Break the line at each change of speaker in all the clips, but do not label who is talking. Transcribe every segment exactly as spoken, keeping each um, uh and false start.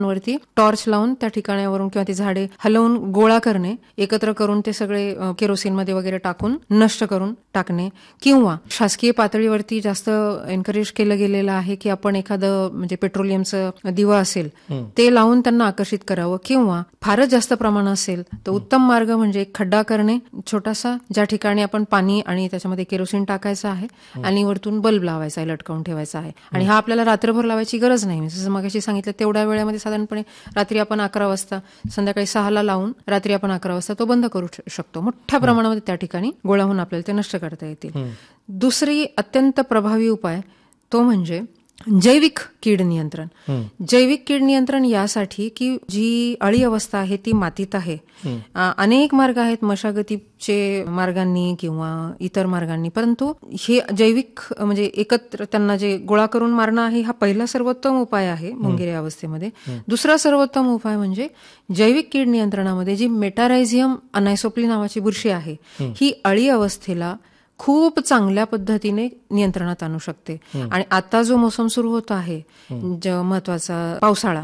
वरती टॉर्च लावून त्या ठिकाणावरून किंवा ती झाडे हलवून गोळा करणे, एकत्र करून ते सगळे केरोसिन मध्ये वगैरे टाकून नष्ट करून टाकणे, किंवा शासकीय पातळीवरती जास्त एनकरेज केलं गेलेलं आहे की आपण एखादं म्हणजे पेट्रोलियमचं दिवा असेल ते लावून त्यांना आकर्षित करावं, किंवा फारच जास्त प्रमाण असेल तर उत्तम मार्ग म्हणजे खड्डा करणे छोटासा, ज्या ठिकाणी आपण पाणी आणि त्याच्यामध्ये केरोसिन टाकायचं आहे आणि वरतून बल्ब लावायचा आहे, लटकावून ठेवायचा आहे. आणि हा आपल्याला रात्रभर लावायची गरज नाही. जसं मगाशी सांगितलं तेवढ्या वेळेमध्ये साधारणपणे रात्री आपण अकरा वाजता संध्याकाळी सहाला लावून रात्री आपण अकरा वाजता तो बंद करू शकतो. मोठ्या प्रमाणामध्ये त्या ठिकाणी गोळा होऊन आपल्याला ते नष्ट करता येतील. दुसरी अत्यंत प्रभावी उपाय तो म्हणजे जैविक कीड नियंत्रण. जैविक कीड नियंत्रण यासाठी की जी अळी अवस्था आहे ती मातीत आहे. अनेक मार्ग आहेत मशागतीचे मार्गांनी किंवा इतर मार्गांनी, परंतु हे जैविक म्हणजे एकत्र त्यांना जे गोळा करून मारणं आहे हा पहिला सर्वोत्तम उपाय आहे मुंगिरी अवस्थेमध्ये. दुसरा सर्वोत्तम उपाय म्हणजे जैविक कीड नियंत्रणामध्ये जी मेटारायझियम अनायसोप्ली नावाची बुरशी आहे ही अळी अवस्थेला खूप चांगल्या पद्धतीने नियंत्रणात आणू शकते. आणि आता जो मोसम सुरू होत आहे महत्वाचा पावसाळा,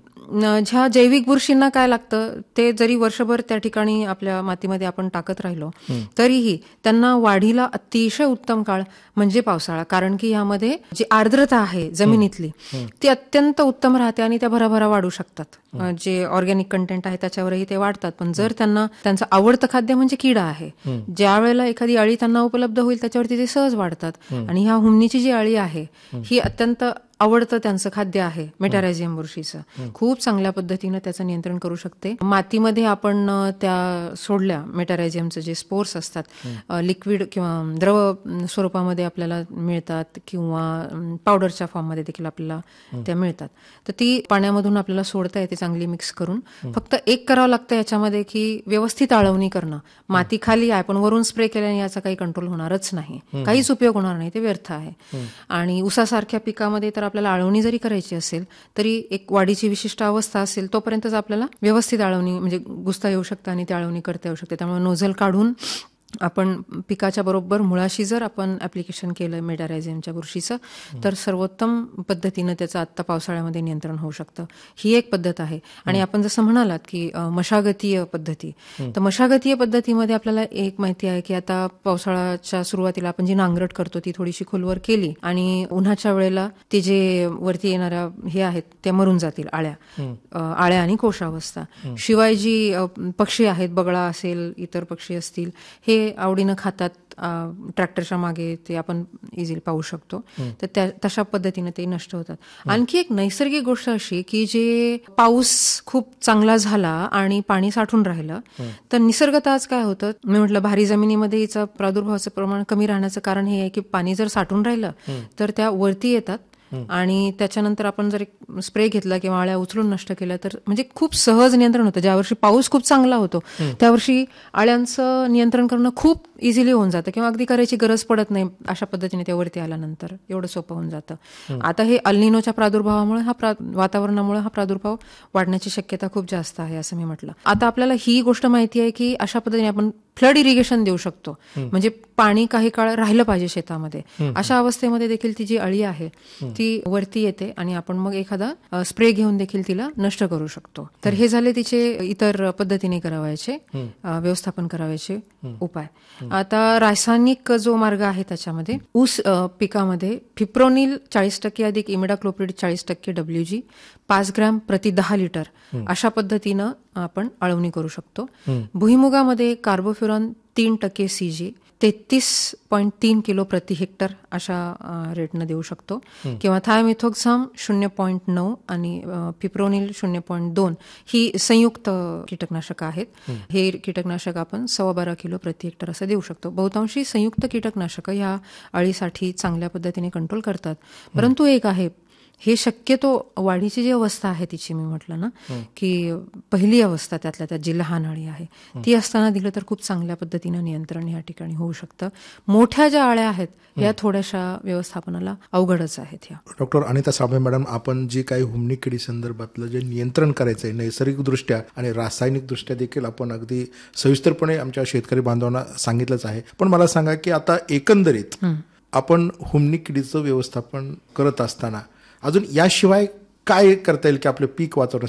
ज्या जैविक बुरशींना काय लागतं ते जरी वर्षभर त्या ठिकाणी आपल्या मातीमध्ये आपण टाकत राहिलो तरीही त्यांना वाढीला अतिशय उत्तम काळ म्हणजे पावसाळा. कारण की यामध्ये जी आर्द्रता आहे जमिनीतली ती अत्यंत उत्तम राहते आणि त्या भराभरा वाढू शकतात. जे ऑर्गॅनिक कंटेंट आहे त्याच्यावरही ते वाढतात. पण जर त्यांना त्यांचं आवडतं खाद्य म्हणजे किडा आहे, ज्या वेळेला एखादी अळी त्यांना उपलब्ध होईल त्याच्यावरती ते सहज वाढतात. आणि ह्या हुमणीची जी अळी आहे ही अत्यंत आवडतं त्यांचं खाद्य आहे मेटारायझियम बुरशीचं. खूप चांगल्या पद्धतीनं त्याचं नियंत्रण करू शकते. मातीमध्ये आपण त्या सोडल्या मेटारायझियमचे जे स्पोर्स असतात लिक्विड किंवा द्रव स्वरूपामध्ये आपल्याला मिळतात किंवा पावडरच्या फॉर्ममध्ये देखील आपल्याला त्या मिळतात. तर ती पाण्यामधून आपल्याला सोडता येते चांगली मिक्स करून. फक्त एक करावं लागतं याच्यामध्ये की व्यवस्थित आळवणी करणं. माती खाली आहे पण वरून स्प्रे केल्याने याचा काही कंट्रोल होणारच नाही, काहीच उपयोग होणार नाही, ते व्यर्थ आहे. आणि ऊसासारख्या पिकामध्ये तर आपल्याला आळवणी जरी करायची असेल तरी एक वाढीची विशिष्ट अवस्था असेल तोपर्यंतच आपल्याला व्यवस्थित आळवणी म्हणजे गुसता येऊ शकतं आणि ती आळवणी करता येऊ शकते. त्यामुळे नोझल काढून आपण पिकाच्या बरोबर मुळाशी जर आपण ऍप्लिकेशन केलं मेटारायझियमच्या बुरशीचं तर सर्वोत्तम पद्धतीनं त्याचं आत्ता पावसाळ्यामध्ये नियंत्रण होऊ शकतं. ही एक पद्धत आहे. आणि आपण जसं म्हणालात की मशागतीय पद्धती, तर मशागतीय पद्धतीमध्ये आपल्याला एक माहिती आहे की आता पावसाळ्याच्या सुरुवातीला आपण जी नांगरट करतो ती थोडीशी खोलवर केली आणि उन्हाच्या वेळेला ते जे वरती येणाऱ्या हे आहेत त्या मरून जातील आळ्या आळ्या आणि कोशावस्था. शिवाय जी पक्षी आहेत, बगळा असेल इतर पक्षी असतील, हे आवडीनं खातात ट्रॅक्टरच्या मागे, ते आपण इझिली पाहू शकतो. तर त्या तशा पद्धतीने ते नष्ट होतात. आणखी एक नैसर्गिक गोष्ट अशी की जे पाऊस खूप चांगला झाला आणि पाणी साठून राहिलं तर निसर्गतःच काय होतं, मी म्हटलं भारी जमिनीमध्ये हिचं प्रादुर्भावाचं प्रमाण कमी राहण्याचं कारण हे आहे की पाणी जर साठून राहिलं तर त्या वरती येतात आणि त्याच्यानंतर आपण जर स्प्रे घेतला किंवा आळ्या उचलून नष्ट केल्या तर म्हणजे खूप सहज नियंत्रण होतं. ज्या वर्षी पाऊस खूप चांगला होतो त्या वर्षी आळ्यांचं नियंत्रण करणं खूप इझिली होऊन जातं किंवा अगदी करायची गरज पडत नाही. अशा पद्धतीने ते वरती आल्यानंतर एवढं सोपं होऊन जातं. आता हे अल निनोच्या प्रादुर्भावामुळे हा प्रा वातावरणामुळे हा प्रादुर्भाव वाढण्याची शक्यता खूप जास्त आहे असं मी म्हटलं. आता आपल्याला ही गोष्ट माहिती आहे की अशा पद्धतीने आपण फ्लड इरिगेशन देऊ शकतो, म्हणजे पाणी काही काळ राहिलं पाहिजे शेतामध्ये. अशा अवस्थेमध्ये देखील ती जी अळी आहे ती वरती येते आणि आपण मग एखादा स्प्रे घेऊन देखील तिला नष्ट करू शकतो. तर हे झाले तिचे इतर पद्धतीने करावायचे व्यवस्थापन करावायचे उपाय. आता रासायनिक जो मार्ग आहे त्याच्यामध्ये ऊस पिकामध्ये फिप्रोनिल चाळीस टक्के अधिक इमिडाक्लोप्रिड चाळीस टक्के डब्ल्यू जी पाच ग्रॅम प्रति दहा लिटर अशा पद्धतीनं आपण आळवणी करू शकतो. भुईमुगामध्ये कार्बोफ्युरॉन तीन टक्के सी जी तेहतीस पॉईंट तीन किलो प्रति हेक्टर अशा रेटनं देऊ शकतो. किंवा थायमिथोक्झाम शून्य पॉईंट नऊ आणि फिप्रोनिल शून्य पॉईंट दोन ही संयुक्त कीटकनाशक आहेत. हे कीटकनाशक आपण सव्वा बारा किलो प्रति हेक्टर असं देऊ शकतो. बहुतांशी संयुक्त कीटकनाशक ह्या अळीसाठी चांगल्या पद्धतीने कंट्रोल करतात. परंतु एक आहे, हे शक्यतो वाढीची जी अवस्था आहे तिची मी म्हटलं ना की पहिली अवस्था त्यातल्या त्यात जी लहान अळी आहे ती असताना दिलं तर खूप चांगल्या पद्धतीनं नियंत्रण या ठिकाणी होऊ शकतं. मोठ्या ज्या अळ्या आहेत या थोड्याशा व्यवस्थापनाला अवघडच आहेत. ह्या
डॉक्टर अनिता साबळे मॅडम, आपण जी काही हुमणी किडी संदर्भातलं जे नियंत्रण करायचं आहे नैसर्गिकदृष्ट्या आणि रासायनिकदृष्ट्या देखील आपण अगदी सविस्तरपणे आमच्या शेतकरी बांधवांना सांगितलंच आहे. पण मला सांगा की आता एकंदरीत आपण हुमणी किडीचं व्यवस्थापन करत असताना अजून याशिवाय काय करता येईल की आपलं पीक वाचवण्यासाठी